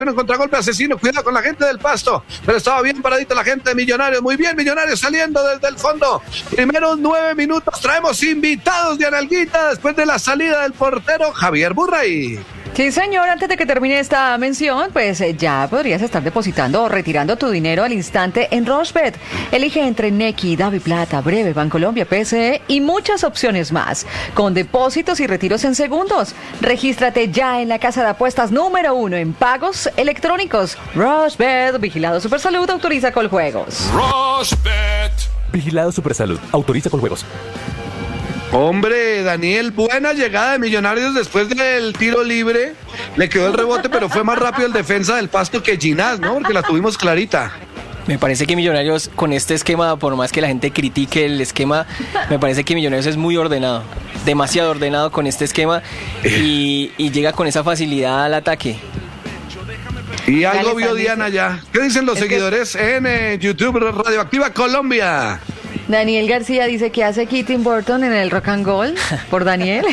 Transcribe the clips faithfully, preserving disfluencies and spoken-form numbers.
un contragolpe asesino, cuidado con la gente del Pasto, pero estaba bien paradito la gente de Millonarios, muy bien Millonarios saliendo desde el fondo, primeros nueve minutos, traemos invitados de Analguita después de la salida del portero Javier Burray. Sí, señor, antes de que termine esta mención, pues eh, ya podrías estar depositando o retirando tu dinero al instante en Rochebet. Elige entre Nequi, DaviPlata, Breve, Bancolombia, P S E y muchas opciones más, con depósitos y retiros en segundos. Regístrate ya en la casa de apuestas número uno en pagos electrónicos. Rochebet, vigilado Supersalud, autoriza Coljuegos. Rochebet, vigilado Supersalud, autoriza Coljuegos. Hombre, Daniel, buena llegada de Millonarios después del tiro libre. Le quedó el rebote, pero fue más rápido el defensa del Pasto que Ginás, ¿no? Porque la tuvimos clarita. Me parece que Millonarios con este esquema, por más que la gente critique el esquema, me parece que Millonarios es muy ordenado, demasiado ordenado con este esquema y, y llega con esa facilidad al ataque. Y algo vio Diana ya. ¿Qué dicen los es seguidores que... en eh, YouTube Radioactiva Colombia? Daniel García dice que hace aquí Tim Burton en el Rock and Roll por Daniel.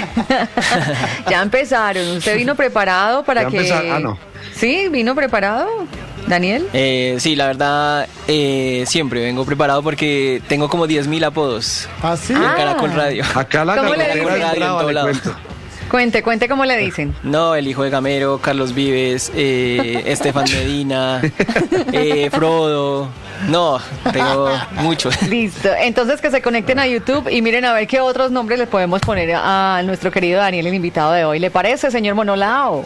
Ya empezaron. ¿Usted vino preparado para ya que...? Empezar... Ah, no. ¿Sí? ¿Vino preparado, Daniel? Eh, sí, la verdad, eh, siempre vengo preparado porque tengo como diez mil apodos. ¿Ah, sí? En Ah. Caracol Radio. Acá la ¿Cómo le carretera dicen? es brava, En todo le lado. cuento. Cuente, cuente cómo le dicen. No, el hijo de Gamero, Carlos Vives, eh, Estefan Medina, eh, Frodo. No, tengo mucho. Listo. Entonces que se conecten a YouTube y miren a ver qué otros nombres le podemos poner a nuestro querido Daniel, el invitado de hoy. ¿Le parece, señor Monolao?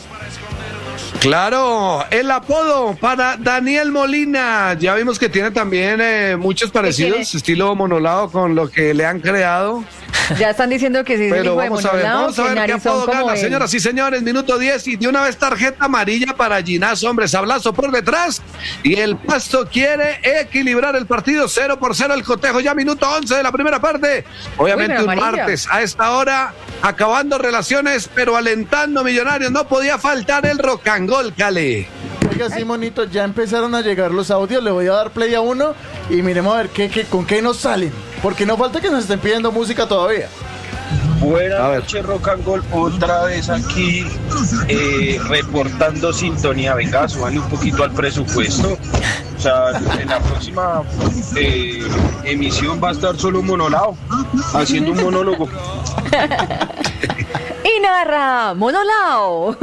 Claro, el apodo para Daniel Molina. Ya vimos que tiene también eh, muchos parecidos, estilo Monolao con lo que le han creado. Ya están diciendo que sí. Pero vamos a ver, vamos a ver qué apodo gana, él. señoras y señores. Minuto diez y de una vez tarjeta amarilla para Ginás, hombre, sablazo por detrás. Y el Pasto quiere equilibrar el partido, cero por cero el cotejo. Ya minuto once de la primera parte. Obviamente Uy, un amarilla. Martes a esta hora, acabando relaciones, pero alentando Millonarios. No podía faltar el rock and roll, Cale. Oiga, sí, monito, ya empezaron a llegar los audios. Le voy a dar play a uno y miremos a ver qué, qué, con qué nos salen. Porque no falta que nos estén pidiendo música todavía. Buenas noches, Rock and Roll, otra vez aquí eh, reportando sintonía. Venga, súbale un poquito al presupuesto. O sea, en la próxima eh, emisión va a estar solo Monolao haciendo un monólogo. Y narra Monolao.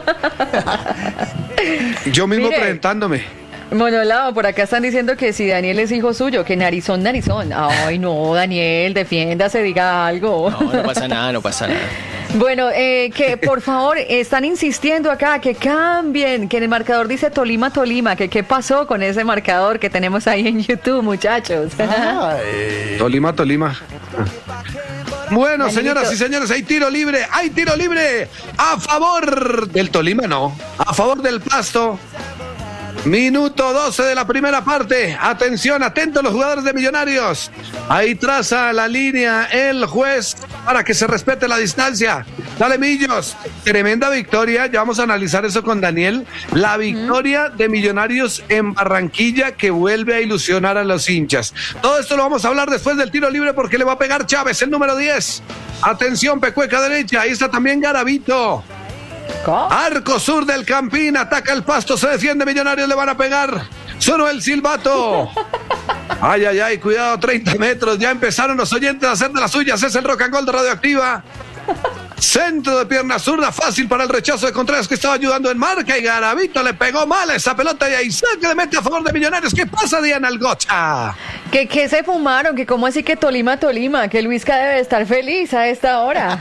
Yo mismo Mire. presentándome. Monolao, por acá están diciendo que si Daniel es hijo suyo, que narizón, narizón. Ay, no, Daniel, defiéndase, diga algo. No, no pasa nada, no pasa nada. Bueno, eh, que por favor, están insistiendo acá que cambien, que en el marcador dice Tolima, Tolima, que qué pasó con ese marcador que tenemos ahí en YouTube, muchachos. Ay. Tolima, Tolima. Bueno, Danielito. Señoras y señores, hay tiro libre, hay tiro libre a favor del Tolima, no, a favor del Pasto. Minuto doce de la primera parte. Atención, atentos los jugadores de Millonarios. Ahí traza la línea el juez para que se respete la distancia. Dale, Millos. Tremenda victoria. Ya vamos a analizar eso con Daniel. La victoria de Millonarios en Barranquilla que vuelve a ilusionar a los hinchas. Todo esto lo vamos a hablar después del tiro libre porque le va a pegar Chávez, el número diez. Atención, Pecueca derecha. Ahí está también Garavito. ¿Cómo? Arco sur del Campín, ataca el Pasto, se defiende Millonarios, le van a pegar. Sonó el silbato. Ay, ay, ay, cuidado, treinta metros. Ya empezaron los oyentes a hacer de las suyas. Es el Rock and Roll de Radioactiva. Centro de pierna zurda, fácil para el rechazo de Contreras que estaba ayudando en marca. Y Garavito le pegó mal a esa pelota y ahí saque le mete a favor de Millonarios. ¿Qué pasa, Diana Algocha? ¿Que, que se fumaron? ¿Que cómo así que Tolima, Tolima? Que Luisca debe estar feliz a esta hora.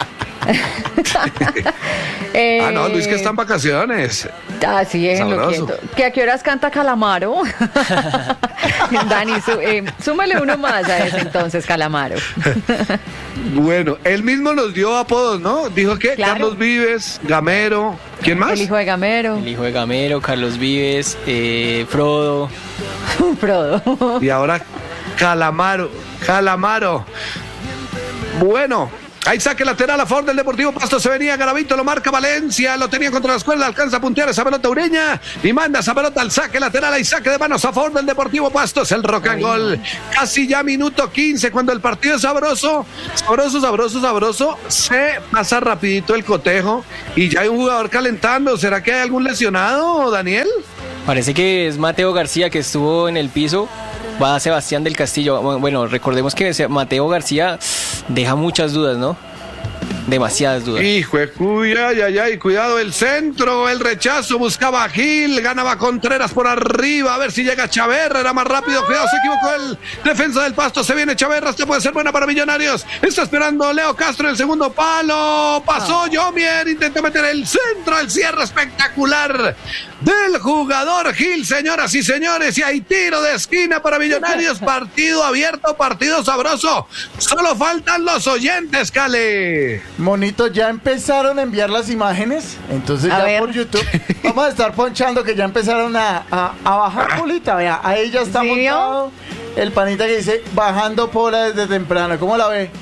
eh, ah, no, Luis que está en vacaciones. Así es, lo quieto. ¿Que a qué horas canta Calamaro? Dani, su, eh, súmale uno más a ese entonces, Calamaro. Bueno, él mismo nos dio apodos, ¿no? Dijo que claro. Carlos Vives, Gamero, ¿quién más? El hijo de Gamero. El hijo de Gamero, Carlos Vives, eh, Frodo. Frodo. Y ahora Calamaro, Calamaro. Bueno. Ahí saque lateral a favor del Deportivo Pasto. Se venía Garavito, lo marca Valencia. Lo tenía contra la escuela. Alcanza a puntear esa pelota Ureña. Y manda esa pelota al saque lateral. Ahí saque de manos a favor del Deportivo Pasto. Es el rock and roll. Casi ya minuto quince. Cuando el partido es sabroso. Sabroso, sabroso, sabroso. Se pasa rapidito el cotejo. Y ya hay un jugador calentando. ¿Será que hay algún lesionado, Daniel? Parece que es Mateo García que estuvo en el piso. Va Sebastián del Castillo. Bueno, recordemos que Mateo García deja muchas dudas, ¿no? Demasiadas dudas. Hijo de cuya, ay, ay, ay, cuidado el centro, el rechazo, buscaba a Gil, ganaba Contreras por arriba, a ver si llega Chaverra, era más rápido, cuidado, se equivocó el defensa del Pasto, se viene Chaverra, esta puede ser buena para Millonarios, está esperando Leo Castro en el segundo palo, pasó Yomier, intentó meter el centro, el cierre espectacular del jugador Gil, señoras y señores, y hay tiro de esquina para Millonarios, partido abierto, partido sabroso, solo faltan los oyentes, Cale. Monito, ya empezaron a enviar las imágenes, entonces A ya ver. por YouTube vamos a estar ponchando que ya empezaron a, a, a bajar polita, vea, ahí ya está ¿Sí, montado el panita que dice bajando pola desde temprano, ¿cómo la ve?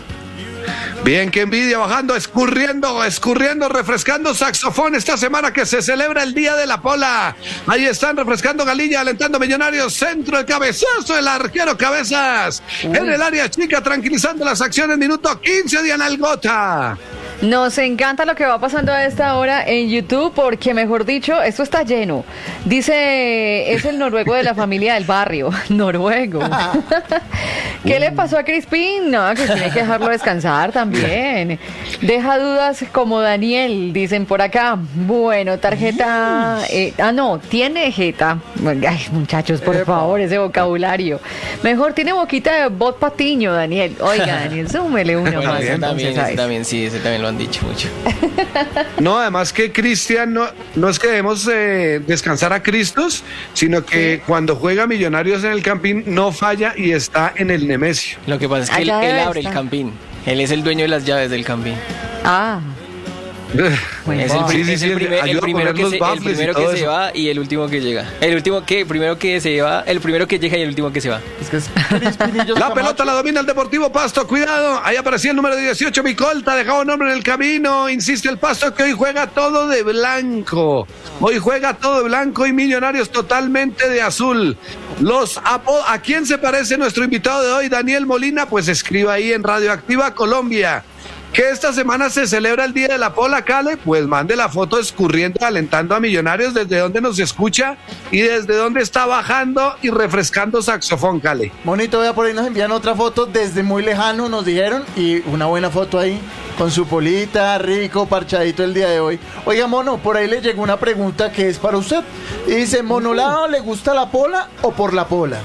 Bien, qué envidia, bajando, escurriendo, escurriendo, refrescando saxofón esta semana que se celebra el Día de la Pola. Ahí están refrescando Galilla, alentando Millonarios, centro de cabezazo, el arquero Cabezas. Uy. En el área chica, tranquilizando las acciones, minuto quince, Diana Algota. Nos encanta lo que va pasando a esta hora en YouTube porque, mejor dicho, esto está lleno. Dice, es el noruego de la familia del barrio. Noruego. ¿Qué le pasó a Crispín? No, Crispín hay que dejarlo descansar también. Deja dudas como Daniel, dicen por acá. Bueno, tarjeta... Eh, ah, no, tiene jeta. Ay, muchachos, por Epa. favor, ese vocabulario. Mejor tiene boquita de bot patiño, Daniel. Oiga, Daniel, súmele uno bueno, más. Ese también, entonces, ese también, sí, ese también lo han dicho mucho. No, además que Cristian, no, no es que debemos eh, descansar a Cristos, sino que sí. Cuando juega Millonarios en el Campín no falla y está en el Nemesio. Lo que pasa es que él, él abre el Campín. Él es el dueño de las llaves del Campín. Ah. Bueno, es el, sí, sí, es el, sí, primer, el primero que, se, el primero que se va y el último que llega. El último que, primero que se va, el primero que llega y el último que se va. Es que es Crispinillos la Camacho. pelota la domina el Deportivo Pasto, cuidado, ahí aparecía el número dieciocho, Micolta, dejaba un hombre en el camino, insiste el Pasto que hoy juega todo de blanco, hoy juega todo de blanco y Millonarios totalmente de azul. Los apo- ¿A quién se parece nuestro invitado de hoy, Daniel Molina? Pues escriba ahí en Radioactiva Colombia. Que esta semana se celebra el Día de la Pola, Cale, pues mande la foto escurriendo, alentando a Millonarios desde donde nos escucha y desde donde está bajando y refrescando saxofón, Cale. Monito, vea, por ahí nos envían otra foto desde muy lejano, nos dijeron, y una buena foto ahí, con su polita, rico, parchadito el día de hoy. Oiga, Mono, por ahí le llegó una pregunta que es para usted. Y dice, ¿Monolado le gusta la pola o por la pola?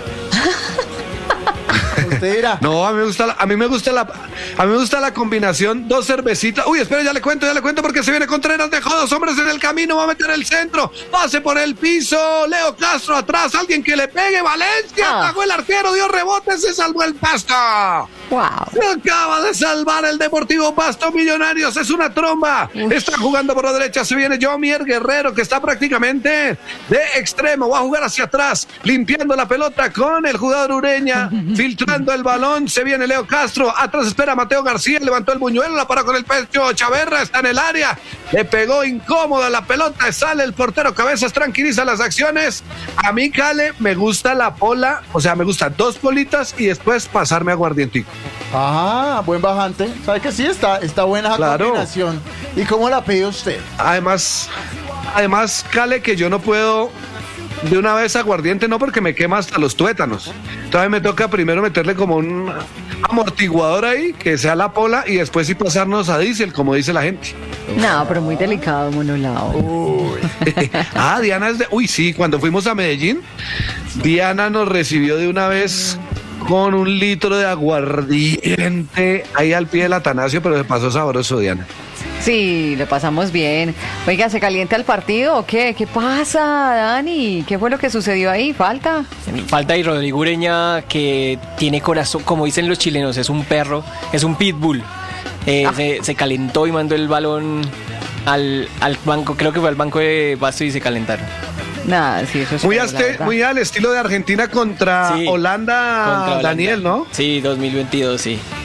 Usted dirá. No, a mí me gusta la, a mí me gusta la, a mí me gusta la combinación, dos cervecitas. Uy, espera, ya le cuento, ya le cuento porque se viene Contreras, dejó dos hombres en el camino, va a meter el centro, pase por el piso, Leo Castro atrás, alguien que le pegue, Valencia, Ah. atajó el arquero, dio rebote, se salvó el Pasto. Wow. Se acaba de salvar el Deportivo Pasto. Millonarios, es una tromba. Uf. Está jugando por la derecha, se viene Yomier Guerrero, que está prácticamente de extremo, va a jugar hacia atrás, limpiando la pelota con el jugador Ureña, filtrando el balón, se viene Leo Castro, atrás espera Mateo García, levantó el buñuelo, la paró con el pecho, Chaverra está en el área, le pegó incómoda la pelota, sale el portero Cabezas, tranquiliza las acciones. A mí, Cale, me gusta la pola, o sea, me gustan dos politas y después pasarme aguardientico. Ah, buen bajante. ¿Sabe que sí? Está, está buena esa Claro. combinación. ¿Y cómo la pide usted? Además, además, Cale, que yo no puedo de una vez aguardiente, no, porque me quema hasta los tuétanos. Entonces me toca primero meterle como un amortiguador ahí, que sea la pola, y después sí pasarnos a diésel, como dice la gente. No, pero muy delicado, Monolao. Uy. Ah, Diana es de... Uy, sí, cuando fuimos a Medellín, Diana nos recibió de una vez con un litro de aguardiente ahí al pie del Atanasio, pero se pasó sabroso, Diana. Sí, lo pasamos bien. Oiga, ¿se calienta el partido o qué? ¿Qué pasa, Dani? ¿Qué fue lo que sucedió ahí? ¿Falta? Falta y Rodrigo Ureña, que tiene corazón, como dicen los chilenos, es un perro, es un pitbull. Eh, Ah. se, se calentó y mandó el balón al, al banco, creo que fue al banco de Pasto y se calentaron. Nada, sí, eso es Muy, feo, aste- la verdad. muy al estilo de Argentina contra Sí, Holanda, contra Holanda. Daniel, ¿no? Sí, dos mil veintidós, sí.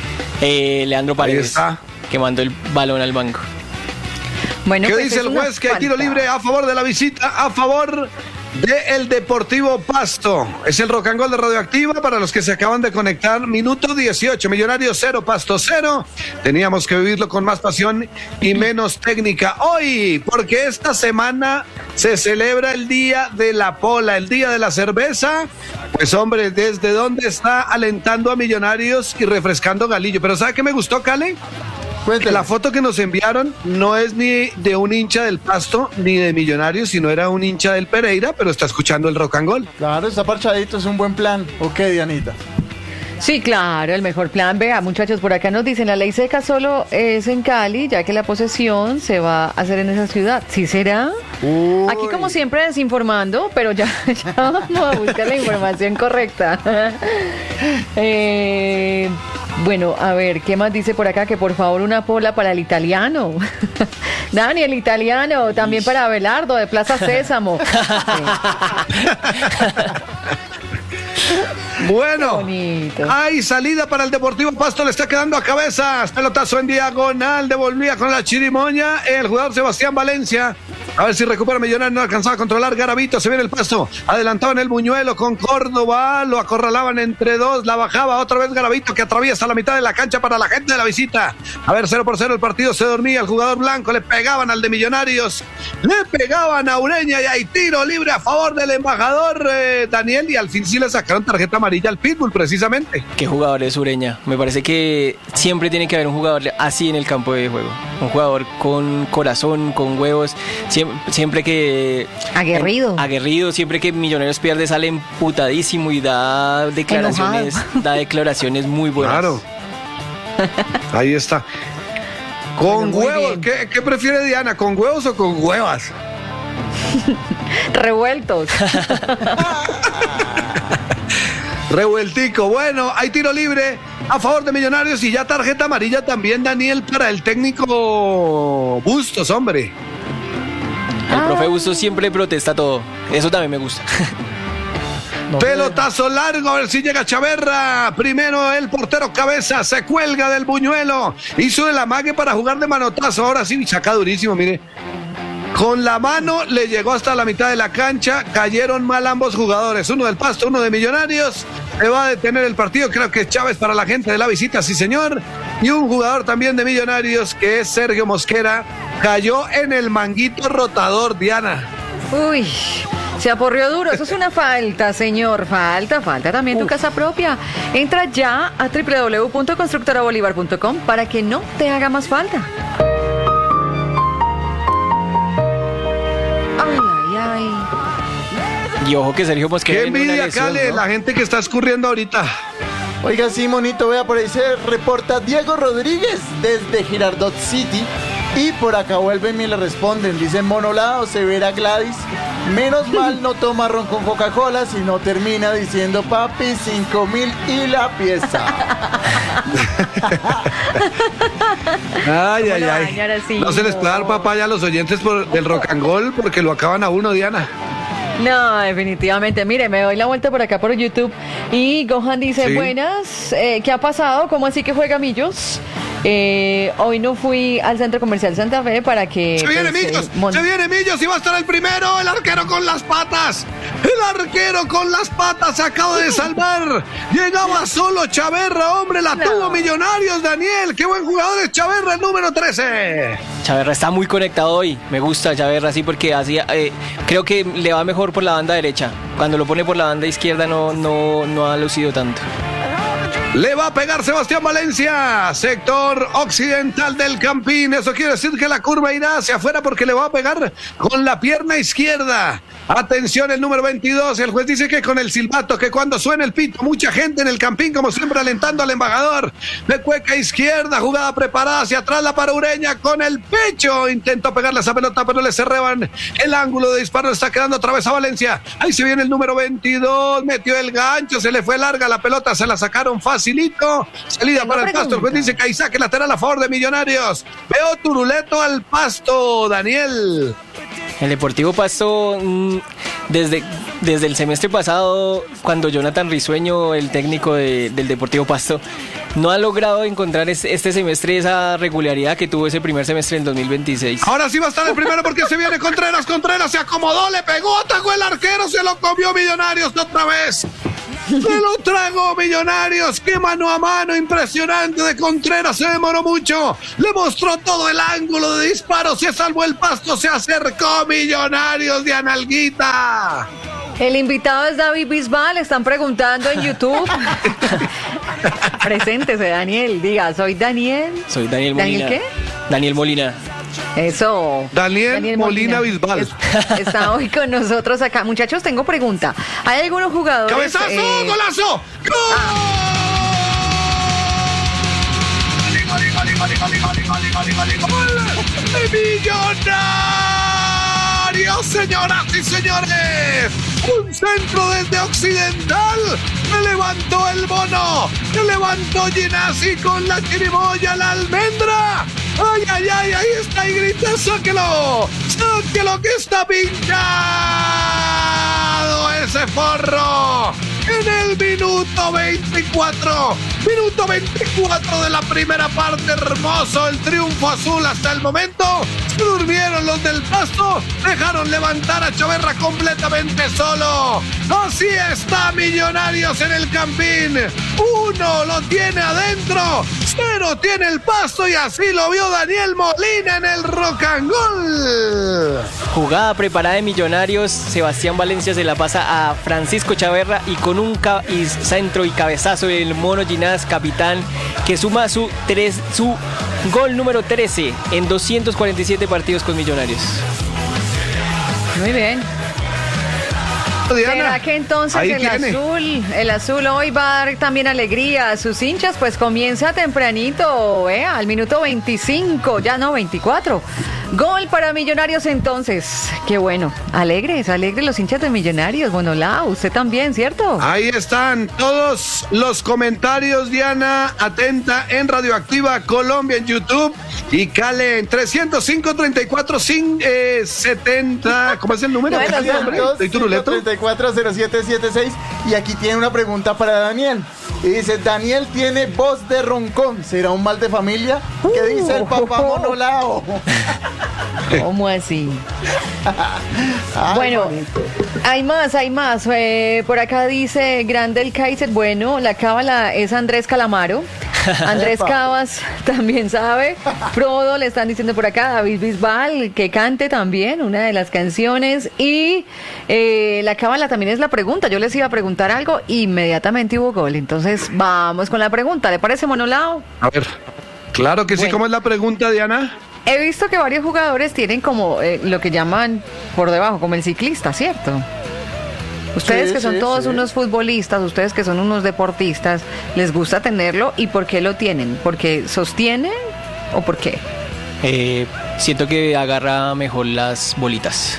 Eh, Leandro Paredes, que mandó el balón al banco. Bueno, ¿Qué pues dice el juez? Que hay tiro libre a favor de la visita, a favor de el Deportivo Pasto. Es el Rock and Roll de Radioactiva para los que se acaban de conectar. Minuto dieciocho, Millonarios cero, Pasto cero. Teníamos que vivirlo con más pasión y menos técnica. Hoy, porque esta semana se celebra el Día de la Pola, el Día de la Cerveza. Pues hombre, ¿desde dónde está alentando a Millonarios y refrescando Galillo? Pero ¿sabe qué me gustó, Cale? Que la foto que nos enviaron no es ni de un hincha del Pasto ni de Millonarios, sino era un hincha del Pereira, pero está escuchando el Rock and Roll. Claro, está parchadito, es un buen plan. ¿O qué, Dianita? Sí, claro, el mejor plan. Vea, muchachos, por acá nos dicen, la ley seca solo es en Cali, ya que la posesión se va a hacer en esa ciudad. ¿Sí será? Uy. Aquí, como siempre, desinformando, pero ya, ya vamos a buscar la información correcta. eh... Bueno, a ver, ¿qué más dice por acá? Que por favor una pola para el italiano. Dani, el italiano, también para Abelardo de Plaza Sésamo. Bueno, hay salida para el Deportivo Pasto, le está quedando a cabezas, pelotazo en diagonal, devolvía con la chirimoña el jugador Sebastián Valencia. A ver si recupera Millonarios, no alcanzaba a controlar Garavito, se viene el Pasto, adelantaban el Buñuelo con Córdoba, lo acorralaban entre dos, la bajaba otra vez Garavito que atraviesa la mitad de la cancha para la gente de la visita. A ver, cero por cero el partido, se dormía el jugador blanco, le pegaban al de Millonarios, le pegaban a Ureña y hay tiro libre a favor del embajador eh, Daniel, y al fin sí le sacaron tarjeta amarilla al Pitbull precisamente. ¿Qué jugador es Ureña? Me parece que siempre tiene que haber un jugador así en el campo de juego, un jugador con corazón, con huevos, siempre Siempre que... Aguerrido. En, aguerrido, siempre que Millonarios pierde sale emputadísimo y da declaraciones, da declaraciones muy buenas. Claro. Ahí está. Con bueno, huevos, ¿Qué, ¿qué prefiere Diana? ¿Con huevos o con huevas? Revueltos. Revueltico. Bueno, hay tiro libre a favor de Millonarios y ya tarjeta amarilla también, Daniel, para el técnico Bustos, hombre. El ah. profe Bustos siempre protesta todo. Eso también me gusta. No, pelotazo largo, a ver si llega Chaverra. Primero el portero Cabeza, se cuelga del Buñuelo. Hizo el amague para jugar de manotazo. Ahora sí, saca durísimo, mire. Con la mano le llegó hasta la mitad de la cancha. Cayeron mal ambos jugadores. Uno del Pasto, uno de Millonarios. Se va a detener el partido. Creo que es Chávez para la gente de la visita, sí señor. Y un jugador también de Millonarios, que es Sergio Mosquera, cayó en el manguito rotador, Diana. Uy, se aporrió duro. Eso es una falta, señor. Falta, falta también Uf. tu casa propia. Entra ya a doble u doble u doble u punto constructora bolívar punto com para que no te haga más falta. Ay, ay, ay. Y ojo que Sergio Mosquera. Qué envidia, Cale, ¿no? La gente que está escurriendo ahorita. Oiga, sí, monito, vea, por ahí se reporta Diego Rodríguez desde Girardot City. Y por acá vuelven y le responden. Dicen Monolado, Severa Gladys. Menos mal no toma ron con Coca-Cola, sino termina diciendo papi, cinco mil y la pieza. Ay, ay, ay. No se les puede dar papaya a los oyentes por, del Rock and Roll porque lo acaban a uno, Diana. No, definitivamente. Mire, me doy la vuelta por acá por YouTube y Gohan dice, ¿sí? Buenas, eh, ¿qué ha pasado? ¿Cómo así que juega Millos? Eh, hoy no fui al Centro Comercial Santa Fe para que... ¡Se viene pues, Millos! Eh, mon... ¡Se viene Millos! ¡Y va a estar el primero! ¡El arquero con las patas! ¡El arquero con las patas! ¡Se acaba de salvar! Llegaba solo Chaverra, hombre, la no. tuvo Millonarios, Daniel. ¡Qué buen jugador es Chaverra, el número trece! Chaverra está muy conectado hoy. Me gusta Chaverra, sí, porque así, eh, creo que le va mejor por la banda derecha. Cuando lo pone por la banda izquierda no, no, no ha lucido tanto. Le va a pegar Sebastián Valencia, sector occidental del Campín. Eso quiere decir que la curva irá hacia afuera porque le va a pegar con la pierna izquierda. Atención, el número veintidós. El juez dice que con el silbato, que cuando suena el pito, mucha gente en el Campín, como siempre, alentando al embajador. De cueca izquierda, jugada preparada hacia atrás, la para Ureña con el pecho. Intentó pegarle esa pelota, pero le cerraban el ángulo de disparo. Está quedando otra vez a Valencia. Ahí se viene el número veintidós. Metió el gancho, se le fue larga la pelota, se la sacaron fácil. Facilito, salida Tengo para el pregunta. Pasto. El juez dice que hay saque lateral a favor de Millonarios. Veo turuleto al Pasto, Daniel. El Deportivo Pasto, desde, desde el semestre pasado, cuando Jonathan Risueño, el técnico de, del Deportivo Pasto, no ha logrado encontrar este, este semestre esa regularidad que tuvo ese primer semestre en dos mil veintiséis. Ahora sí va a estar el primero porque se viene Contreras. Contreras se acomodó, le pegó, atacó el arquero, se lo comió Millonarios otra vez. Se lo tragó Millonarios. Qué mano a mano impresionante de Contreras. Se demoró mucho. Le mostró todo el ángulo de disparo. Se salvó el pasto. Se acercó Millonarios de Analguita. El invitado es David Bisbal. Están preguntando en YouTube. Preséntese, Daniel. Diga, soy Daniel. Soy Daniel Molina. ¿Daniel qué? Daniel Molina. Eso. Daniel, Daniel Molina, Molina Bisbal. Es, está hoy con nosotros acá. Muchachos, tengo pregunta. ¿Hay algunos jugadores? ¡Cabezazo! Eh... ¡Golazo! ¡Gol! Ah. ¡De Millonarios, señoras y señores! Un centro desde Occidental. Me levantó el Bono. Me levantó Ginasi con la chirimoya, la almendra. ¡Ay, ay, ay! Ahí está y grita, ¡sáquelo! ¡Sáquelo que está pinchado ese forro! En el minuto veinticuatro. Minuto veinticuatro de la primera parte. Hermoso el triunfo azul hasta el momento. Se durmieron los del Pasto. Dejaron levantar a Chaverra completamente solo. Así está Millonarios en el Campín. Uno lo tiene adentro. Cero tiene el Pasto y así lo vio Daniel Molina en el Rock and Roll. Jugada preparada de Millonarios. Sebastián Valencia se la pasa a Francisco Chaverra y con un ca- y centro y cabezazo del Mono Ginás, capitán, que suma su, tres, su gol número trece en doscientos cuarenta y siete partidos con Millonarios. Muy bien. Diana, ¿será que entonces el tiene. azul, el azul hoy va a dar también alegría a sus hinchas? Pues comienza tempranito, ¿eh? Al minuto veinticinco, ya no, veinticuatro. Gol para Millonarios entonces. Qué bueno. Alegres, alegres los hinchas de Millonarios. Bueno, la, usted también, ¿cierto? Ahí están todos los comentarios, Diana. Atenta en Radioactiva Colombia en YouTube. Y Cale en trescientos cinco, treinta y cuatro, setenta. ¿Cómo es el número? Bueno, treinta y cuatro, cero siete siete seis. Y aquí tiene una pregunta para Daniel. Y dice, Daniel tiene voz de roncón. ¿Será un mal de familia? ¿Qué uh, dice el papá oh, Monolao? ¿Cómo así? Ay, bueno, bonito. Hay más, hay más. Eh, por acá dice Grandel Kaiser. Bueno, la cábala es Andrés Calamaro. Andrés Cabas también sabe. Frodo le están diciendo por acá. David Bisbal que cante también una de las canciones. Y eh, la cábala también es la pregunta. Yo les iba a preguntar algo. Inmediatamente hubo gol. Entonces vamos con la pregunta. ¿Le parece, Monolao? A ver, claro que sí. Bueno. ¿Cómo es la pregunta, Diana? He visto que varios jugadores tienen como eh, lo que llaman por debajo, como el ciclista, ¿cierto? Ustedes sí, que son sí, todos sí. unos futbolistas, ustedes que son unos deportistas, ¿les gusta tenerlo? ¿Y por qué lo tienen? ¿Porque sostienen o por qué? Eh, siento que agarra mejor las bolitas.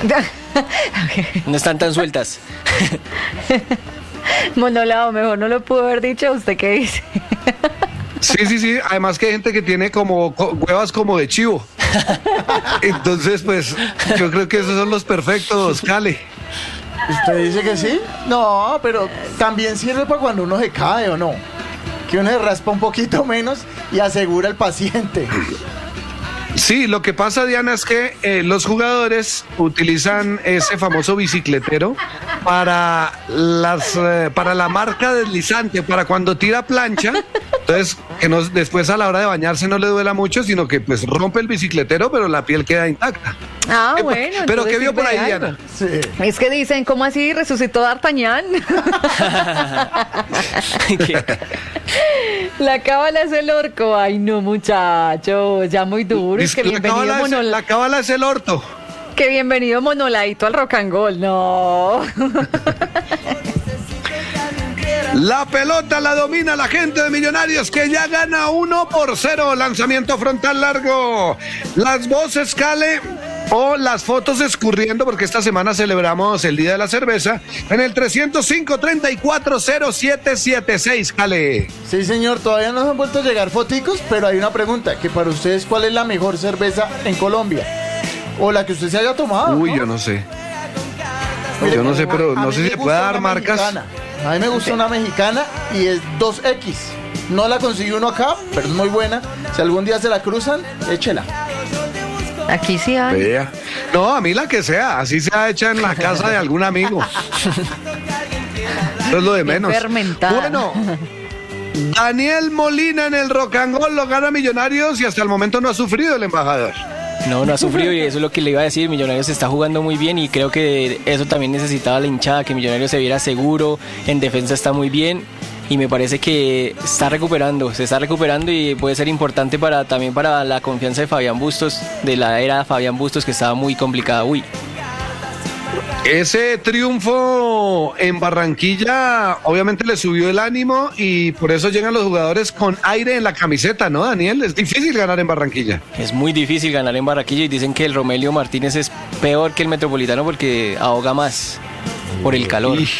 No están tan sueltas. Monolao, mejor no lo pudo haber dicho. ¿Usted qué dice? Sí, sí, sí. Además que hay gente que tiene como huevas como de chivo. Entonces, pues, yo creo que esos son los perfectos, Cale. ¿Usted dice que sí? No, pero también sirve para cuando uno se cae, ¿o no? Que uno se raspa un poquito menos y asegura al paciente. Sí, lo que pasa, Diana, es que eh, los jugadores utilizan ese famoso bicicletero para las eh, para la marca deslizante, para cuando tira plancha. Entonces, que no, después a la hora de bañarse no le duela mucho, sino que pues rompe el bicicletero, pero la piel queda intacta. Ah, eh, bueno. Pero ¿qué vio por ahí, Diana? Sí. Es que dicen, ¿cómo así resucitó D'Artagnan? La cábala es el orco. Ay, no, muchachos, ya muy duro. Es que la, bienvenido cábala Monol... es, la cábala es el orto. Que bienvenido Monolaito al Rock and Roll. No. La pelota la domina la gente de Millonarios, que ya gana uno por cero. Lanzamiento frontal largo. Las voces, Cale, o las fotos escurriendo, porque esta semana celebramos el Día de la Cerveza, en el trescientos cinco, treinta y cuatro, cero siete siete seis, Cale. Sí, señor, todavía no nos han vuelto a llegar foticos, pero hay una pregunta, que para ustedes, ¿cuál es la mejor cerveza en Colombia? O la que usted se haya tomado. Uy, ¿no? yo no sé. Mire, yo no sé, pero no sé si se puede dar marcas. Mexicana. A mí me gusta una mexicana y es dos equis. No la consiguió uno acá, pero es muy buena. Si algún día se la cruzan, échela. Aquí sí hay. Vea. No, a mí la que sea, así sea hecha en la casa de algún amigo. Eso es lo de menos. Fermentada. Bueno, Daniel Molina en el Rock and Roll lo gana Millonarios y hasta el momento no ha sufrido el embajador. No, no ha sufrido y eso es lo que le iba a decir. Millonarios está jugando muy bien y creo que eso también necesitaba la hinchada, que Millonarios se viera seguro, en defensa está muy bien y me parece que está recuperando, se está recuperando y puede ser importante para también para la confianza de Fabián Bustos, de la era Fabián Bustos que estaba muy complicada. Uy. Ese triunfo en Barranquilla obviamente le subió el ánimo y por eso llegan los jugadores con aire en la camiseta, ¿no, Daniel? Es difícil ganar en Barranquilla. Es muy difícil ganar en Barranquilla y dicen que el Romelio Martínez es peor que el Metropolitano porque ahoga más por el calor. Y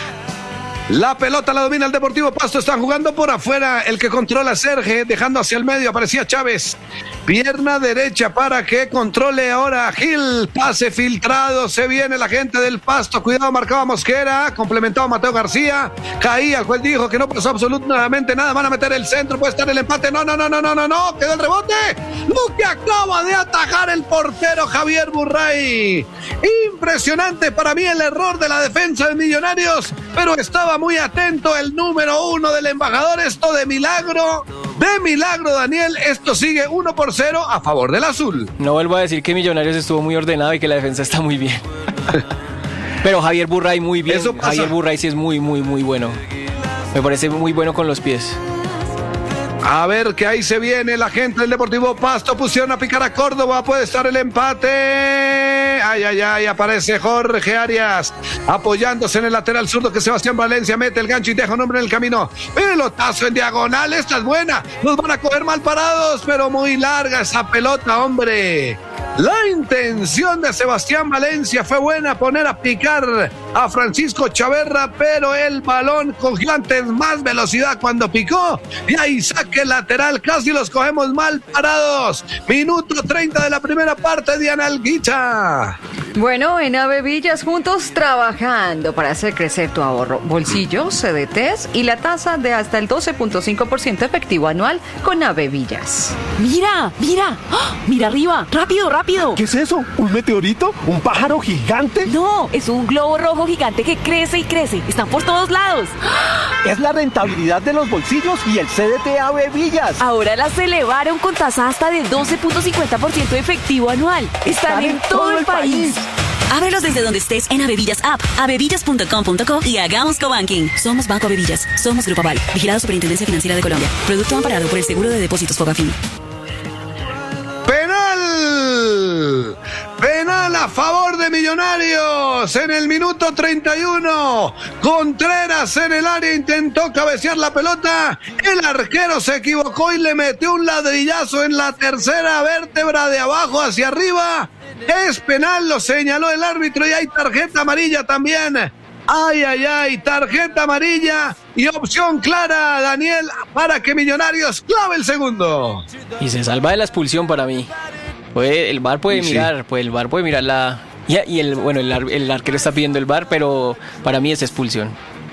la pelota la domina el Deportivo Pasto, están jugando por afuera, el que controla Serge, dejando hacia el medio, aparecía Chávez. Pierna derecha para que controle ahora Gil. Pase filtrado. Se viene la gente del Pasto. Cuidado, marcaba Mosquera. Complementado Mateo García. Caía. El juez dijo que no pasó absolutamente nada. Van a meter el centro. Puede estar el empate. No, no, no, no, no, no, no. Quedó el rebote. Lo que acaba de atajar el portero Javier Burray. Impresionante para mí el error de la defensa de Millonarios. Pero estaba muy atento el número uno del embajador. Esto de milagro. De milagro, Daniel. Esto sigue uno por cero a favor del azul. No vuelvo a decir que Millonarios estuvo muy ordenado y que la defensa está muy bien. Pero Javier Burray muy bien. Eso pasa. Javier Burray sí es muy, muy, muy bueno. Me parece muy bueno con los pies. A ver que ahí se viene la gente del Deportivo Pasto. Pusieron a picar a Córdoba. Puede estar el empate. Ay, ay, ay. Aparece Jorge Arias apoyándose en el lateral zurdo que Sebastián Valencia mete el gancho y deja un hombre en el camino. Pelotazo en diagonal. Esta es buena. Nos van a coger mal parados, pero muy larga esa pelota, hombre. La intención de Sebastián Valencia fue buena, poner a picar a Francisco Chaverra, pero el balón cogió antes más velocidad cuando picó y ahí saque lateral, casi los cogemos mal parados. Minuto treinta de la primera parte, Diana Alguicha. Bueno, en Avevillas juntos trabajando para hacer crecer tu ahorro, bolsillo, C D Ts y la tasa de hasta el doce punto cinco por ciento efectivo anual con Avevillas. ¡Mira! ¡Mira! ¡Oh! ¡Mira arriba! ¡Rápido, rápido! ¿Qué es eso? ¿Un meteorito? ¿Un pájaro gigante? No, es un globo rojo gigante que crece y crece. Están por todos lados. Es la rentabilidad de los bolsillos y el C D T Avevillas. Ahora las elevaron con tasa hasta del doce punto cincuenta por ciento efectivo anual. Están, Están en, en todo, todo el país. país. Ábrelos desde donde estés en Avevillas App, avevillas punto com punto co y hagamos cobanking. Somos Banco Avevillas. Somos Grupo Aval. Vigilado Superintendencia Financiera de Colombia. Producto amparado por el Seguro de Depósitos Fogafín. ¡Penal! Penal a favor de Millonarios en el minuto treinta y uno. Contreras en el área intentó cabecear la pelota. El arquero se equivocó y le metió un ladrillazo en la tercera vértebra de abajo hacia arriba. Es penal, lo señaló el árbitro y hay tarjeta amarilla también. Ay, ay, ay, tarjeta amarilla y opción clara, Daniel, para que Millonarios clave el segundo. Y se salva de la expulsión para mí. Puede, el V A R puede sí. mirar, pues el V A R puede mirar la... Y, y el, bueno, el, el arquero está pidiendo el V A R, pero para mí es expulsión.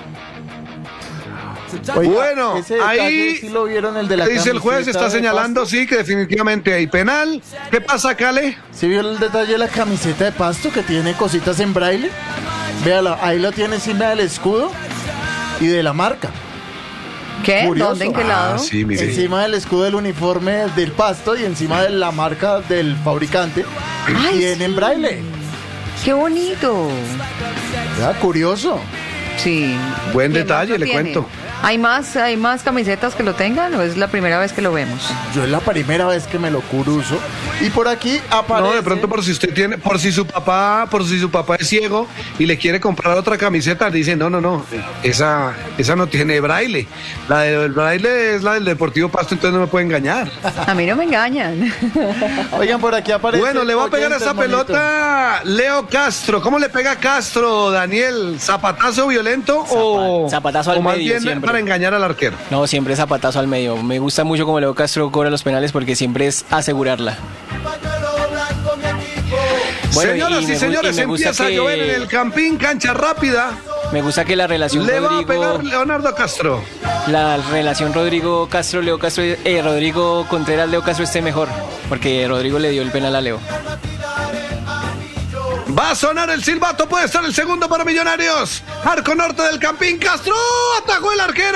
Oiga, bueno, ahí sí lo vieron, el de la dice el juez, está señalando, Pasto. Sí, que definitivamente hay penal. ¿Qué pasa, Cale? ¿Sí vio el detalle de la camiseta de Pasto que tiene cositas en braille? Véalo, ahí lo tiene encima del escudo y de la marca. ¿Qué? Curioso. ¿Dónde? ¿En qué lado? Ah, sí, mire. Encima del escudo del uniforme del Pasto y encima de la marca del fabricante. Ay, tiene sí. en braille. ¡Qué bonito! Ya, curioso. Sí. Buen detalle, le tiene? cuento. ¿Hay más, ¿Hay más camisetas que lo tengan o es la primera vez que lo vemos? Yo es la primera vez que me lo cruzo. Y por aquí aparece... No, de pronto por si usted tiene, por si su papá, por si su papá es ciego y le quiere comprar otra camiseta, dice, no, no, no, esa, esa no tiene braille. La del braille es la del Deportivo Pasto, entonces no me puede engañar. A mí no me engañan. Oigan, por aquí aparece... Bueno, le va a pegar esa pelota Leo Castro. ¿Cómo le pega Castro, Daniel? ¿Zapatazo violento Zapa, o, zapatazo al o más medio bien siempre? Para engañar al arquero? No, siempre zapatazo al medio. Me gusta mucho como Leo Castro cobra los penales porque siempre es asegurarla. Bueno, señoras y, y, y señores, y empieza que... a llover en el Campín, cancha rápida. Me gusta que la relación Le Rodrigo... va a pegar Leonardo Castro. La relación Rodrigo Castro, Leo Castro, eh, Rodrigo Contreras, Leo Castro esté mejor, porque Rodrigo le dio el penal a Leo. Va a sonar el silbato, puede ser el segundo para Millonarios. Arco norte del Campín, Castro, atajó el arquero.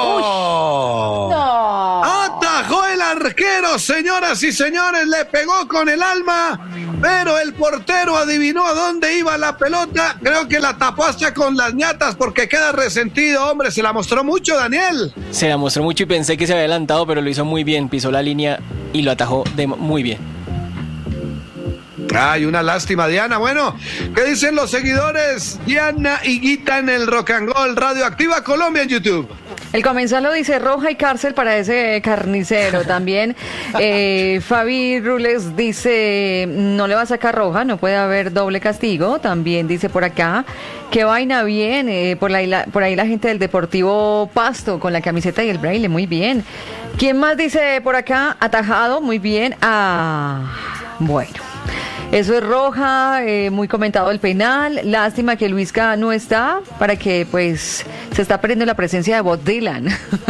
No. Atajó el arquero, señoras y señores, le pegó con el alma, pero el portero adivinó a dónde iba la pelota. Creo que la tapó hasta con las ñatas porque queda resentido, hombre, se la mostró mucho, Daniel. Se la mostró mucho y pensé que se había adelantado, pero lo hizo muy bien, pisó la línea y lo atajó de muy bien. Ay, una lástima, Diana. Bueno, ¿qué dicen los seguidores? Diana y Guita en el Rock and Roll Radioactiva Colombia en YouTube. El comensal lo dice, roja y cárcel para ese carnicero. También eh, Fabi Rules dice, no le va a sacar roja, no puede haber doble castigo. También dice por acá, qué vaina bien, eh, por, la, por ahí la gente del Deportivo Pasto con la camiseta y el braille, muy bien. ¿Quién más dice por acá? Atajado, muy bien. Ah, bueno. Eso es roja, eh, muy comentado el penal. Lástima que Luisca no está, para que pues se está perdiendo la presencia de Bob Dylan.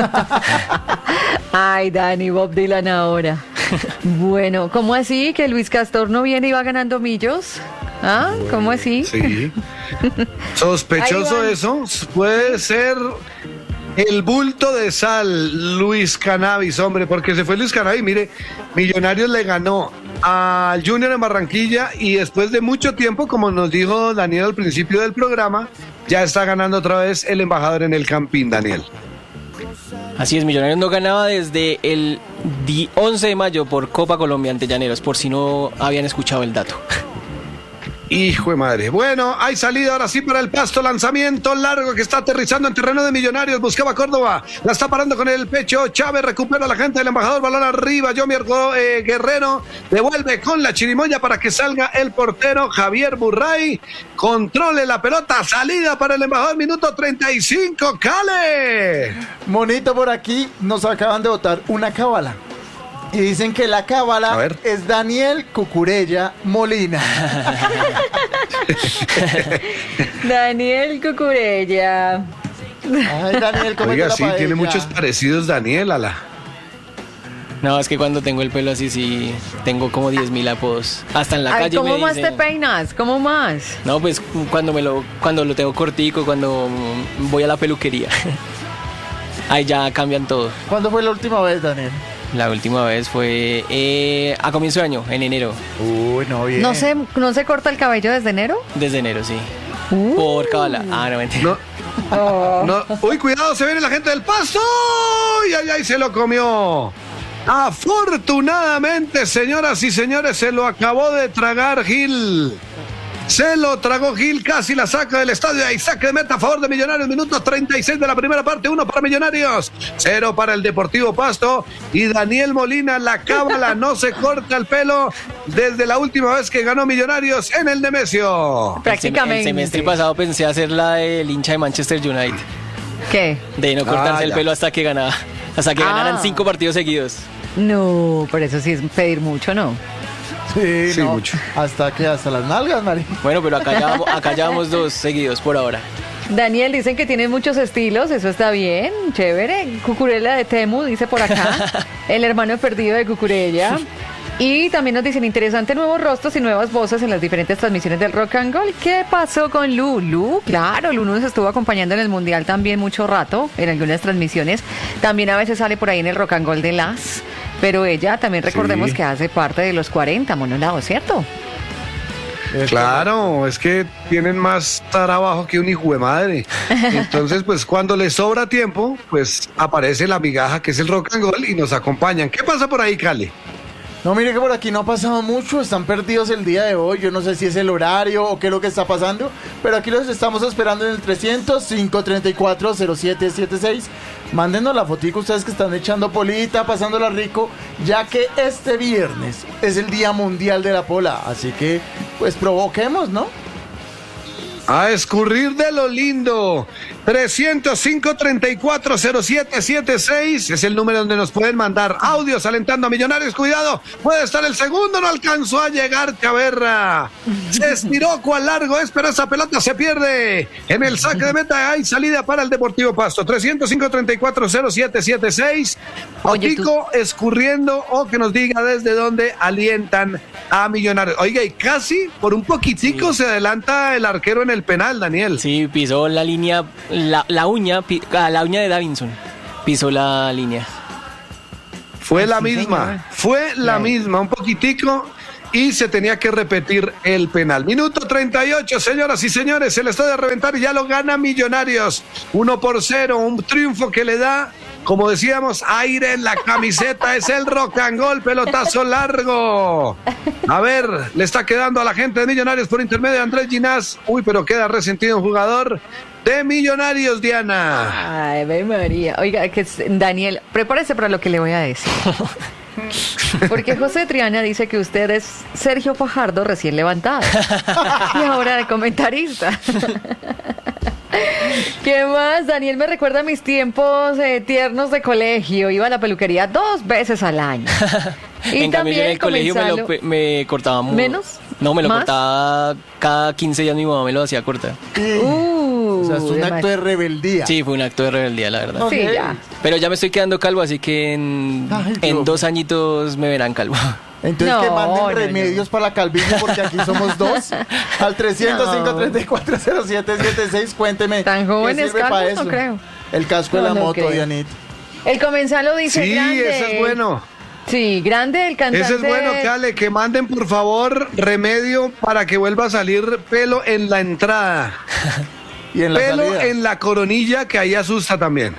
Ay, Dani, Bob Dylan ahora. Bueno, ¿cómo así que Luis Castor no viene y va ganando millos? ¿Ah? ¿Cómo así? Sí. Sospechoso eso. Puede ser el bulto de sal, Luis Cannabis, hombre, porque se fue Luis Cannabis. Mire, Millonarios le ganó al Junior en Barranquilla y después de mucho tiempo, como nos dijo Daniel al principio del programa, ya está ganando otra vez el embajador en el Campín, Daniel. Así es, Millonarios no ganaba desde el once de mayo por Copa Colombia ante Llaneros, por si no habían escuchado el dato. Hijo de madre. Bueno, hay salida ahora sí para el Pasto. Lanzamiento largo que está aterrizando en terreno de Millonarios. Buscaba Córdoba. La está parando con el pecho. Chávez recupera a la gente del embajador. Balón arriba. Yomier eh, Guerrero devuelve con la chirimoya para que salga el portero Javier Burray. Controle la pelota. Salida para el embajador. Minuto treinta y cinco. Cale. Monito, por aquí nos acaban de botar una cábala. Y dicen que la cábala es Daniel Cucurella Molina. Daniel Cucurella. Ay, Daniel, ¿cómo Oiga, te la sí, paella? tiene muchos parecidos, Daniel, a la... No, es que cuando tengo el pelo así, sí, tengo como diez mil apodos. Hasta en la Ay, calle ¿cómo me más dicen... te peinas? ¿Cómo más? No, pues cuando me lo cuando lo tengo cortico, cuando voy a la peluquería. Ahí ya cambian todo. ¿Cuándo fue la última vez, Daniel? La última vez fue eh, a comienzo de año, en enero. Uy, no, bien. ¿No se, ¿No se corta el cabello desde enero? Desde enero, sí. Uh. Por cábala. Ah, no, mentira. No. Oh. No. Uy, cuidado, se viene la gente del Pasto. ¡Y ay, ay, se lo comió! Afortunadamente, señoras y señores, se lo acabó de tragar Gil. Se lo tragó Gil, casi la saca del estadio. Ahí saque de meta a favor de Millonarios. Minuto treinta y seis de la primera parte. Uno para Millonarios, cero para el Deportivo Pasto. Y Daniel Molina, la cábala, no se corta el pelo desde la última vez que ganó Millonarios en el Nemesio. Prácticamente. El semestre pasado pensé hacer la del hincha de Manchester United. ¿Qué? De no cortarse Ah, el ya. pelo hasta que ganaba. Hasta que Ah. ganaran cinco partidos seguidos. No, por eso sí es pedir mucho, ¿no? Sí, Sí, no. mucho. ¿Hasta que ¿Hasta las nalgas, Mari? Bueno, pero acá ya, vamos- acá ya vamos dos seguidos por ahora. Daniel, dicen que tiene muchos estilos, eso está bien, chévere. Cucurella de Temu, dice por acá, el hermano perdido de Cucurella. Y también nos dicen, interesante, nuevos rostros y nuevas voces en las diferentes transmisiones del Rock and Roll. ¿Qué pasó con Lu? Lu, claro, Lu nos estuvo acompañando en el Mundial también mucho rato, en algunas transmisiones. También a veces sale por ahí en el Rock and Roll de las... Pero ella también recordemos Sí. que hace parte de los cuarenta monolados, ¿cierto? Claro, es que tienen más trabajo que un hijo de madre. Entonces, pues cuando les sobra tiempo, pues aparece la migaja que es el Rock and Roll y nos acompañan. ¿Qué pasa por ahí, Cali? No, mire que por aquí no ha pasado mucho, están perdidos el día de hoy, yo no sé si es el horario o qué es lo que está pasando, pero aquí los estamos esperando en el trescientos, cinco treinta y cuatro, cero siete setenta y seis. Mándenos la fotico ustedes que están echando polita, pasándola rico, ya que este viernes es el Día Mundial de la Pola, así que pues provoquemos, ¿no? A escurrir de lo lindo. trescientos cinco, treinta y cuatro, cero siete siete seis es el número donde nos pueden mandar audios alentando a Millonarios. Cuidado, puede estar el segundo, no alcanzó a llegar Chaverra. Se estiró cual largo es, pero esa pelota se pierde. En el saque de meta hay salida para el Deportivo Pasto. trescientos cinco, treinta y cuatro, cero siete siete seis. Otico escurriendo o que nos diga desde dónde alientan a Millonarios. Oiga, y casi por un poquitico sí. se adelanta el arquero en el penal, Daniel. Sí, pisó la línea, la, la uña, la uña de Davinson. Pisó la línea. Fue Ay, la sí, misma, señor. fue la sí. misma, un poquitico y se tenía que repetir el penal. Minuto treinta y ocho, señoras y señores, el estadio de reventar y ya lo gana Millonarios. uno por cero, un triunfo que le da, como decíamos, aire en la camiseta, es el rock and roll, pelotazo largo. A ver, le está quedando a la gente de Millonarios por intermedio de Andrés Ginás. Uy, pero queda resentido un jugador de Millonarios, Diana. Ay, ve María. Oiga, que Daniel, prepárese para lo que le voy a decir. Porque José Triana dice que usted es Sergio Fajardo recién levantado. Y ahora de comentarista. ¿Qué más? Daniel me recuerda a mis tiempos eh, tiernos de colegio. Iba a la peluquería dos veces al año. Y en también cambio, en el colegio me, lo, me cortaba muy... ¿Menos? No, me lo ¿Más? cortaba cada quince días, mi mamá me lo hacía cortar. Uh, o sea, es un acto de rebeldía. Sí, fue un acto de rebeldía, la verdad. Sí, okay. ya. Pero ya me estoy quedando calvo, así que en, Ay, en dos añitos me verán calvo. Entonces no, que manden no, remedios no. para la calvicie, porque aquí somos dos. Al trescientos cinco, treinta y cuatro, cero siete siete seis, cuénteme. Tan jóvenes calvos, no creo. El casco no, de la no moto, creo. Dianita. El comensal lo dice sí, grande. Sí, ese es bueno. Sí, grande el cantante. Ese es bueno, Cale, que manden por favor remedio para que vuelva a salir pelo en la entrada. Y en la pelo salida. en la coronilla, que ahí asusta también.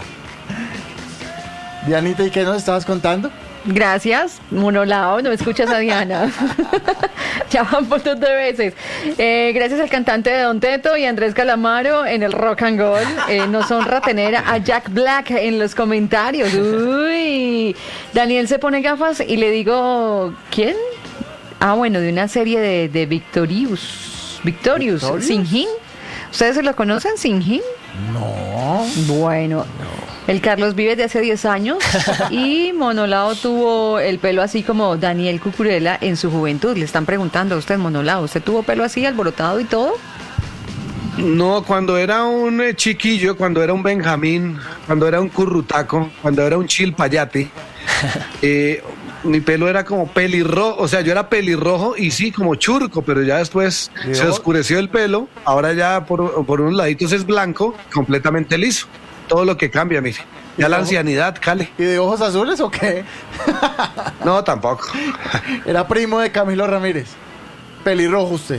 Dianita, ¿y qué nos estabas contando? Gracias, monolao, no escuchas a Diana. Ya van un montón de veces. Eh, gracias al cantante de Don Teto y Andrés Calamaro en el Rock and Roll. Eh, nos honra tener a Jack Black en los comentarios. Uy, Daniel se pone gafas y le digo, ¿quién? Ah, bueno, de una serie de, de Victorious. Victorious, ¿Victorious? Sinjin. ¿Ustedes se lo conocen, Sinjin? No. Bueno. No. El Carlos vive de hace diez años y Monolao tuvo el pelo así como Daniel Cucurella en su juventud. Le están preguntando a usted, Monolao, ¿usted tuvo pelo así, alborotado y todo? No, cuando era un eh, chiquillo, cuando era un Benjamín, cuando era un currutaco, cuando era un chilpayate, eh, mi pelo era como pelirrojo, o sea, yo era pelirrojo y sí, como churco, pero ya después ¿Dios? se oscureció el pelo, ahora ya por, por unos laditos es blanco, completamente liso. Todo lo que cambia, mire. Ya la ancianidad, Cale. ¿Y de ojos azules o qué? No, tampoco. Era primo de Camilo Ramírez. Pelirrojo usted.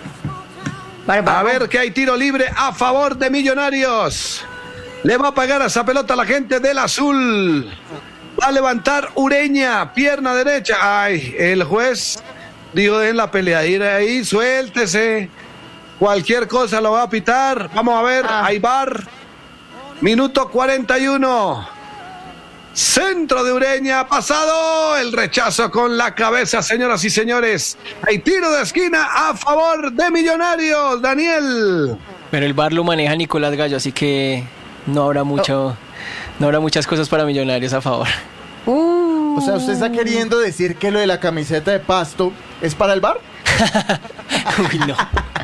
A ver que hay tiro libre a favor de Millonarios. Le va a pagar a esa pelota a la gente del azul. Va a levantar Ureña, pierna derecha. Ay, el juez dijo en la peleadera ahí, suéltese. Cualquier cosa lo va a pitar. Vamos a ver, ah. hay bar. Minuto cuarenta y uno. Centro de Ureña, pasado el rechazo con la cabeza, señoras y señores. Hay tiro de esquina a favor de Millonarios, Daniel. Pero el V A R lo maneja Nicolás Gallo, así que no habrá mucho, oh. no habrá muchas cosas para Millonarios a favor. Uh. O sea, ¿usted está queriendo decir que lo de la camiseta de Pasto es para el V A R? Uy, no.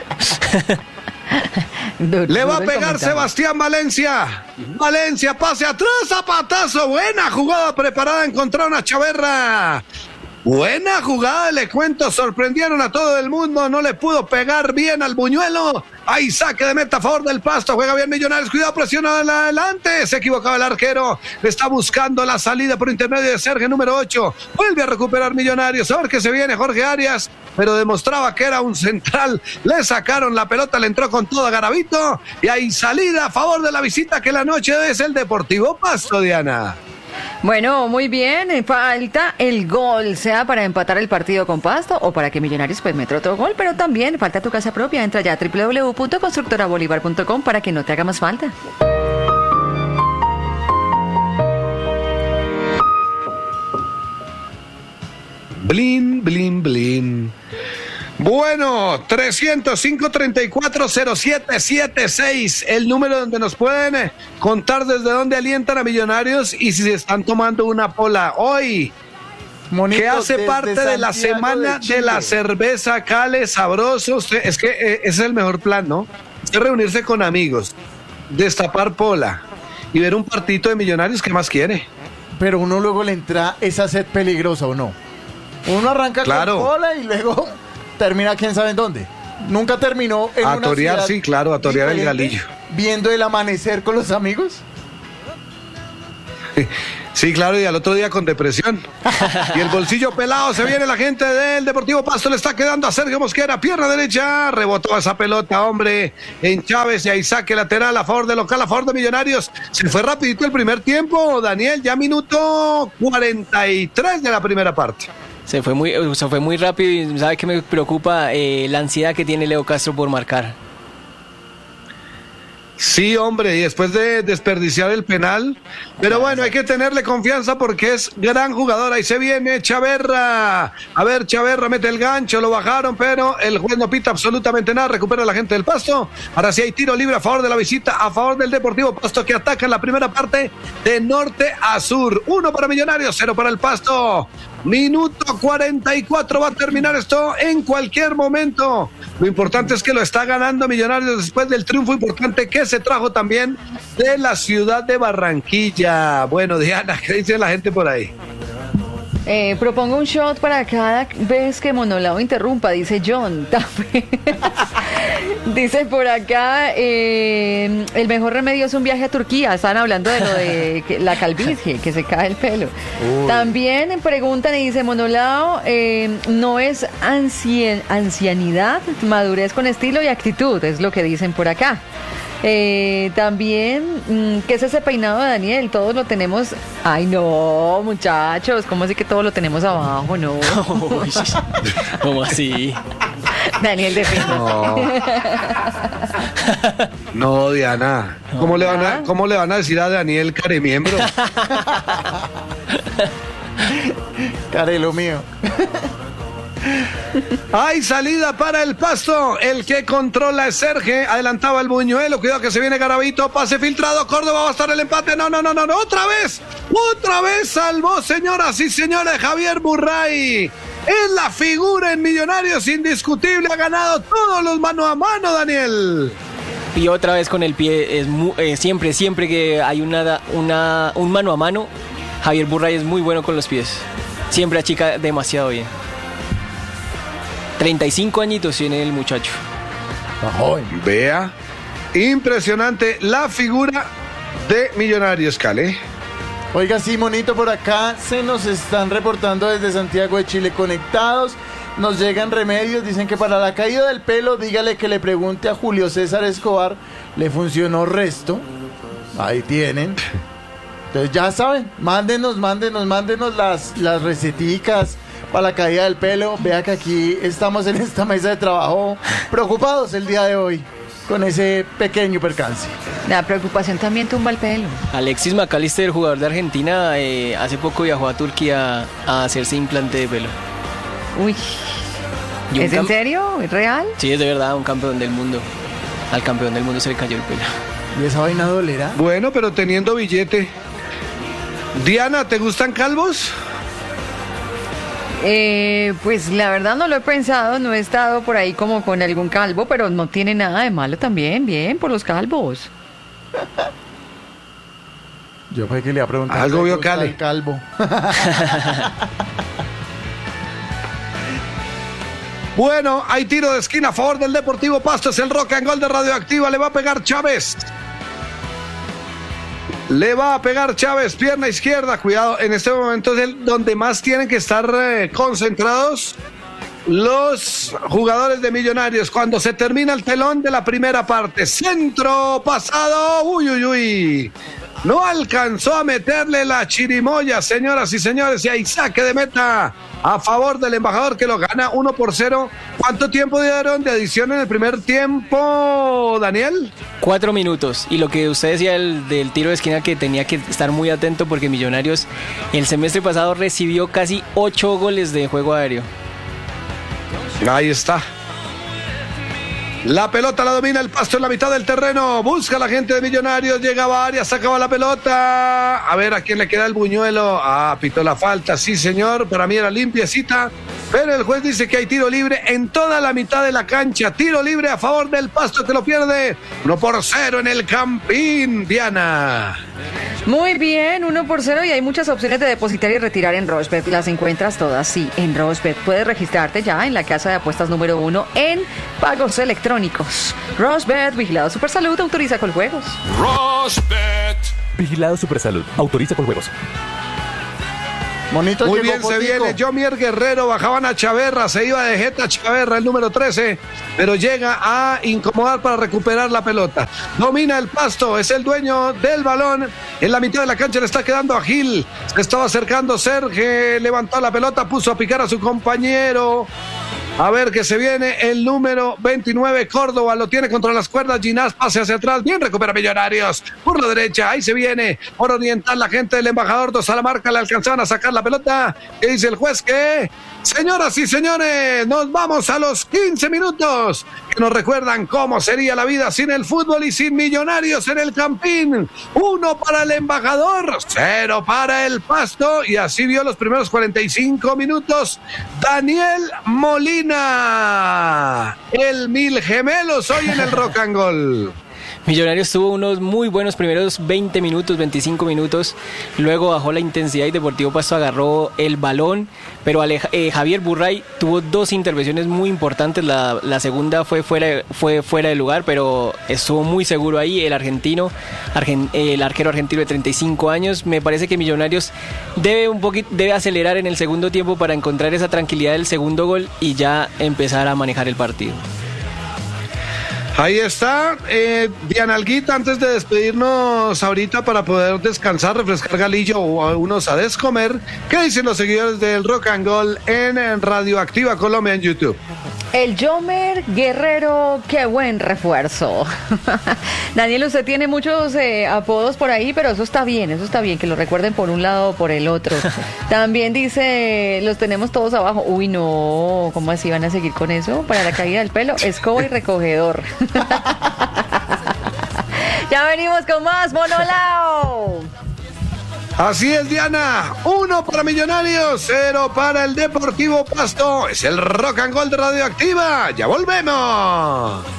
Le va a pegar Sebastián Valencia. Valencia, pase atrás, zapatazo. Buena jugada preparada, encontraron a Chaverra. Buena jugada, le cuento, sorprendieron a todo el mundo, no le pudo pegar bien al buñuelo. Hay saque de meta a favor del Pasto, juega bien Millonarios, cuidado, presiona adelante, se equivocaba el arquero, le está buscando la salida por intermedio de Sergio, número ocho, vuelve a recuperar Millonarios, a ver que se viene Jorge Arias, pero demostraba que era un central, le sacaron la pelota, le entró con todo a Garavito, y hay salida a favor de la visita que la noche es el Deportivo Pasto, Diana. Bueno, muy bien, falta el gol, sea para empatar el partido con Pasto o para que Millonarios pues meta otro gol, pero también falta tu casa propia, entra ya a doble u doble u doble u punto constructora bolívar punto com para que no te haga más falta. Blin, blin, blin. Bueno, trescientos cinco, treinta y cuatro, cero siete siete seis, el número donde nos pueden eh, contar desde dónde alientan a Millonarios y si se están tomando una pola hoy, Monito, que hace parte de la Santiago semana de, de la cerveza. Cale, sabroso. Usted, es que eh, ese es el mejor plan, ¿no? Usted reunirse con amigos, destapar pola y ver un partito de Millonarios, ¿qué más quiere? Pero uno luego le entra esa sed peligrosa, ¿o no? Uno arranca Claro. con cola y luego termina quién sabe en dónde. Nunca terminó en A una torear, ciudad sí, claro, a torear el diferente, galillo. viendo el amanecer con los amigos. Sí, claro, y al otro día con depresión. Y el bolsillo pelado, se viene la gente del Deportivo Pasto, le está quedando a Sergio Mosquera, pierna derecha, rebotó esa pelota, hombre, en Chávez, y ahí saque lateral a favor de local, a favor de Millonarios. Se fue rapidito el primer tiempo, Daniel, ya minuto cuarenta y tres de la primera parte. Se fue muy, se fue muy rápido y ¿sabe qué me preocupa? Eh, la ansiedad que tiene Leo Castro por marcar. Sí, hombre, y después de desperdiciar el penal, pero bueno, hay que tenerle confianza porque es gran jugador. Ahí se viene Chaverra, a ver, Chaverra mete el gancho, lo bajaron, pero el juez no pita absolutamente nada, recupera la gente del Pasto. Ahora sí hay tiro libre a favor de la visita, a favor del Deportivo Pasto, que ataca en la primera parte de norte a sur. Uno para Millonarios, cero para el Pasto. Minuto cuarenta y cuatro, va a terminar esto en cualquier momento. Lo importante es que lo está ganando Millonarios después del triunfo importante que se trajo también de la ciudad de Barranquilla. Bueno, Diana, ¿qué dice la gente por ahí? Eh, propongo un shot para cada vez que Monolao interrumpa, dice John. Dice por acá, eh, el mejor remedio es un viaje a Turquía. Están hablando de lo de que, la calvicie, que se cae el pelo. Uy. También preguntan y dice Monolao, eh, no es ancien, ancianidad, madurez con estilo y actitud, es lo que dicen por acá. Eh, también, ¿qué es ese peinado de Daniel? Todos lo tenemos. Ay, no, muchachos, ¿cómo así que todos lo tenemos abajo? No. ¿Cómo así? Daniel, defiende. No. No, Diana. ¿Cómo, le van a, ¿Cómo le van a decir a Daniel caremiembro? Carelo mío. Hay salida para el Pasto. El que controla es Serge. Adelantaba el Buñuelo. Cuidado que se viene Garavito. Pase filtrado. Córdoba va a estar el empate. No, no, no, no, no. Otra vez. Otra vez salvó, señoras y señores, Javier Burray. Es la figura en Millonarios indiscutible. Ha ganado todos los mano a mano, Daniel. Y otra vez con el pie. Es muy, eh, siempre, siempre que hay una, una, un mano a mano, Javier Burray es muy bueno con los pies. Siempre achica demasiado bien. treinta y cinco añitos tiene el muchacho. Oh, vea, impresionante la figura de Millonarios, Cale. Oiga, sí, monito, por acá se nos están reportando desde Santiago de Chile conectados. Nos llegan remedios, dicen que para la caída del pelo, dígale que le pregunte a Julio César Escobar, le funcionó resto. Ahí tienen. Entonces ya saben, mándenos, mándenos, mándenos las, las receticas para la caída del pelo. Vea que aquí estamos en esta mesa de trabajo preocupados el día de hoy con ese pequeño percance. La preocupación también tumba el pelo. Alexis McAllister, el jugador de Argentina, eh, hace poco viajó a Turquía a hacerse implante de pelo. Uy, ¿es en serio? ¿Es real? Sí, es de verdad, un campeón del mundo. Al campeón del mundo se le cayó el pelo. ¿Y esa vaina dolerá? Bueno, pero teniendo billete. Diana, ¿te gustan calvos? Eh, pues la verdad no lo he pensado, no he estado por ahí como con algún calvo, pero no tiene nada de malo también, bien, por los calvos. Yo fue que le iba a preguntar. Algo vio Cale. El calvo. Bueno, hay tiro de esquina a favor del Deportivo Pasto, es el Roca en gol de Radioactiva, le va a pegar Chávez. Le va a pegar Chávez, pierna izquierda, cuidado, en este momento es el donde más tienen que estar eh, concentrados los jugadores de Millonarios, cuando se termina el telón de la primera parte. Centro pasado, uy, uy, uy, no alcanzó a meterle la chirimoya, señoras y señores, y hay saque de meta a favor del embajador que lo gana uno por cero. ¿Cuánto tiempo dieron de adición en el primer tiempo, Daniel? Cuatro minutos. Y lo que usted decía del, del tiro de esquina, que tenía que estar muy atento porque Millonarios el semestre pasado recibió casi ocho goles de juego aéreo. Ahí está. La pelota la domina el Pasto en la mitad del terreno. Busca la gente de Millonarios. Llegaba a área, sacaba la pelota. A ver a quién le queda el buñuelo. Ah, pitó la falta. Sí, señor. Para mí era limpiecita. Pero el juez dice que hay tiro libre en toda la mitad de la cancha. Tiro libre a favor del Pasto que lo pierde. Uno por cero en el Campín, Diana. Muy bien, uno por cero y hay muchas opciones de depositar y retirar en Rochebet. Las encuentras todas, sí, en Rochebet. Puedes registrarte ya en la casa de apuestas número uno en pagos electrónicos. Rochebet, vigilado Supersalud, autoriza con juegos. Rochebet. Vigilado Supersalud, autoriza con juegos. Monito Muy llegó bien, Fotico. se viene Jomier Guerrero, bajaban a Chaverra, se iba de jeta Chaverra, el número trece, pero llega a incomodar para recuperar la pelota. Domina el Pasto, es el dueño del balón, en la mitad de la cancha le está quedando a Gil, se estaba acercando Sergio, levantó la pelota, puso a picar a su compañero. A ver que se viene el número veintinueve, Córdoba, lo tiene contra las cuerdas, Ginás, pase hacia atrás, bien recupera Millonarios, por la derecha, ahí se viene, por oriental la gente del embajador, dos a la marca, le alcanzaban a sacar la pelota, ¿qué dice el juez? Que, señoras y señores, nos vamos a los quince minutos, que nos recuerdan cómo sería la vida sin el fútbol y sin Millonarios en el Campín, uno para el embajador, cero para el Pasto, y así vio los primeros cuarenta y cinco minutos, Daniel Molina, el Mil Gemelos hoy en el Rock and Roll. Millonarios tuvo unos muy buenos primeros veinte minutos, veinticinco minutos, luego bajó la intensidad y Deportivo Pasto agarró el balón, pero Aleja, eh, Javier Burray tuvo dos intervenciones muy importantes, la, la segunda fue fuera, fue fuera de lugar, pero estuvo muy seguro ahí, el argentino, argen, el arquero argentino de treinta y cinco años, me parece que Millonarios debe un poquito, debe acelerar en el segundo tiempo para encontrar esa tranquilidad del segundo gol y ya empezar a manejar el partido. Ahí está, eh, Diana Alguita, antes de despedirnos ahorita para poder descansar, refrescar galillo o unos a descomer, ¿qué dicen los seguidores del Rock and Roll en, en Radioactiva Colombia en YouTube? El Jomer Guerrero, qué buen refuerzo. Daniel, usted tiene muchos eh, apodos por ahí, pero eso está bien, eso está bien, que lo recuerden por un lado o por el otro. También dice, los tenemos todos abajo. Uy, no, ¿cómo así van a seguir con eso? Para la caída del pelo, escoba y recogedor. Ya venimos con más, Monolao. Así es, Diana. Uno para Millonarios, cero para el Deportivo Pasto. Es el Rock and Roll de Radioactiva. Ya volvemos.